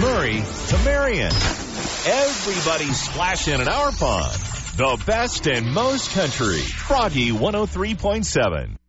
Murray to Marion. Everybody's splashing in our pond. The best and most country. Froggy 103.7.